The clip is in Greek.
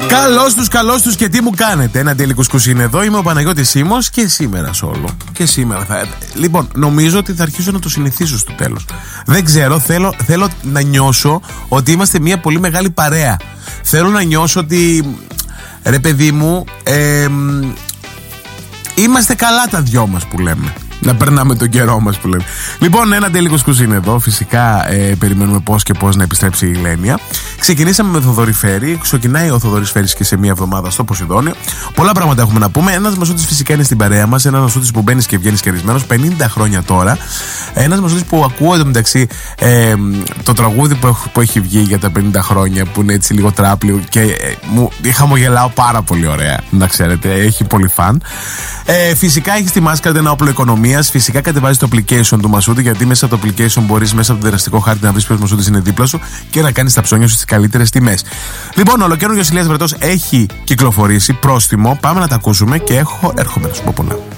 Καλώς τους και τι μου κάνετε. Ένα τέλειο κουσκούς είναι εδώ. Είμαι ο Παναγιώτης Σίμος και σήμερα σόλο. Και σήμερα θα. Λοιπόν, νομίζω ότι θα αρχίσω να το συνηθίσω στο τέλος. Δεν ξέρω, θέλω να νιώσω ότι είμαστε μια πολύ μεγάλη παρέα. Θέλω να νιώσω ότι, ρε παιδί μου, είμαστε καλά τα δυο μας που λέμε. Να περνάμε τον καιρό μας που λέμε. Λοιπόν, ένα τέλειο κουσκούς είναι εδώ. Φυσικά περιμένουμε πώς και πώς να επιστρέψει η Ηλένια. Ξεκινήσαμε με Θοδωρή Φέρη. Ξεκινάει ο Θοδωρής Φέρης και σε μία εβδομάδα στο Ποσειδόνιο. Πολλά πράγματα έχουμε να πούμε. Ένας Μασούτης φυσικά είναι στην παρέα μας. Ένας Μασούτης που μπαίνει και βγαίνει κερδισμένος 50 χρόνια τώρα. Ένας Μασούτης που ακούω εντωμεταξύ το τραγούδι που έχει βγει για τα 50 χρόνια, που είναι έτσι λίγο τράπλιο και μου χαμογελάω πάρα πολύ ωραία. Να ξέρετε, έχει πολύ φαν. Φυσικά έχει στη μάσκα ένα όπλο οικονομίας. Φυσικά κατεβάζει το application του Μασούτη, γιατί μέσα από το application μπορείς μέσα από το δραστικό χάρτη να βρεις ποιος Μασούτης είναι δίπλα σου και να κάνεις τα ψώνια σου στις καλύτερες τιμές. Λοιπόν, ολοκαίρινος Ηλίας Βρετός έχει κυκλοφορήσει, πρόστιμο. Πάμε να τα ακούσουμε και έρχομαι να σου πω πολλά.